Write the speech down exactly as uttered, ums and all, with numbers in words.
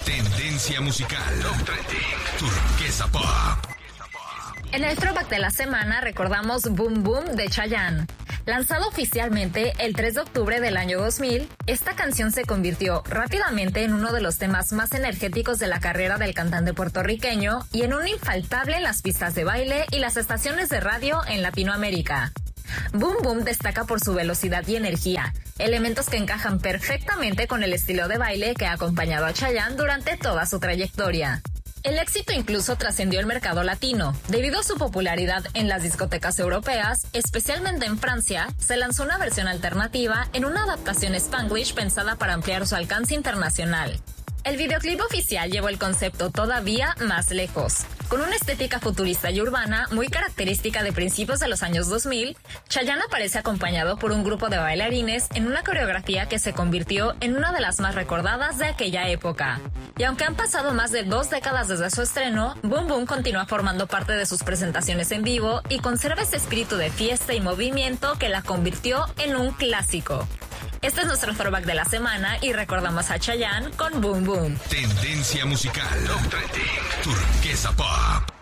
Tendencia musical. Top Trending. Turquesa Pop. En el throwback de la semana recordamos Boom Boom de Chayanne. Lanzado oficialmente el tres de octubre del año dos mil, esta canción se convirtió rápidamente en uno de los temas más energéticos de la carrera del cantante puertorriqueño y en un infaltable en las pistas de baile y las estaciones de radio en Latinoamérica. Boom Boom destaca por su velocidad y energía, elementos que encajan perfectamente con el estilo de baile que ha acompañado a Chayanne durante toda su trayectoria. El éxito incluso trascendió el mercado latino. Debido a su popularidad en las discotecas europeas, especialmente en Francia, se lanzó una versión alternativa en una adaptación Spanglish pensada para ampliar su alcance internacional. El videoclip oficial llevó el concepto todavía más lejos. Con una estética futurista y urbana muy característica de principios de los años dos mil, Chayanne aparece acompañado por un grupo de bailarines en una coreografía que se convirtió en una de las más recordadas de aquella época. Y aunque han pasado más de dos décadas desde su estreno, Boom Boom continúa formando parte de sus presentaciones en vivo y conserva ese espíritu de fiesta y movimiento que la convirtió en un clásico. Este es nuestro throwback de la semana y recordamos a Chayanne con Boom Boom. Tendencia musical. Top Trending. Turquesa Pop.